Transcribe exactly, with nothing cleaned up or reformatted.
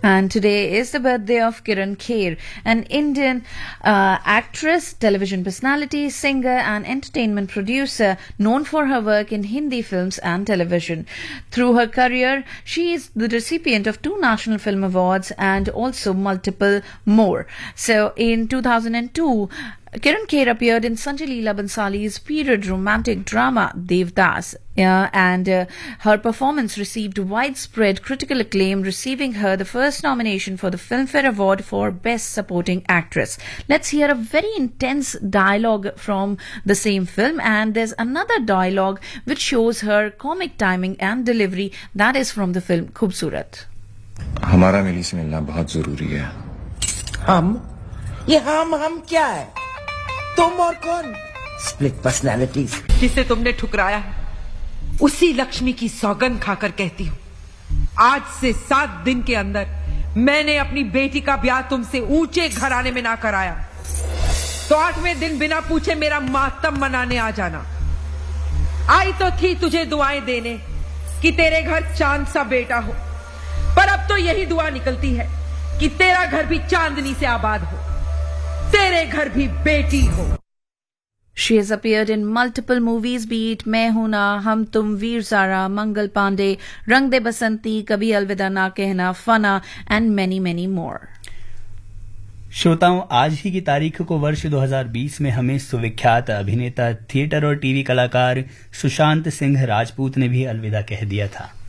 And today is the birthday of Kiran Kher, an Indian uh, actress, television personality, singer and entertainment producer known for her work in Hindi films and television. Through her career, she is the recipient of two National Film Awards and also multiple more. So in two thousand two, Kiran Kher appeared in Sanjay Leela Bansali's period romantic drama Devdas, uh, and uh, her performance received widespread critical acclaim, receiving her the first nomination for the Filmfare Award for Best Supporting Actress. Let's hear a very intense dialogue from the same film, and there's another dialogue which shows her comic timing and delivery, that is from the film Khoobsurat. हमारा मिली से मिलना बहुत जरूरी है। हम? ये हम हम क्या है? तुम और कौन? Split personalities. जिसे तुमने ठुकराया है, उसी लक्ष्मी की सौगंध खाकर कहती हूँ, आज से सात दिन के अंदर मैंने अपनी बेटी का ब्याह तुमसे ऊंचे घराने में ना कराया तो आठवें दिन बिना पूछे मेरा मातम मनाने आ जाना। आई तो थी तुझे दुआएं देने कि तेरे घर चांद सा बेटा हो, पर अब तो यही दुआ निकलती है कि तेरा घर भी चांदनी से आबाद हो, तेरे घर भी बेटी हो। She has appeared in multiple movies, be it Main Hoon Na, Hum Tum, Veer Zara, Mangal Pandey, Rang De Basanti, Kabhi Alvida Na Kehna, Fana, and many many more. श्रोताओं, आज ही की तारीख को वर्ष दो हज़ार बीस में हमें सुविख्यात अभिनेता, थिएटर और टीवी कलाकार सुशांत सिंह राजपूत ने भी अलविदा कह दिया था।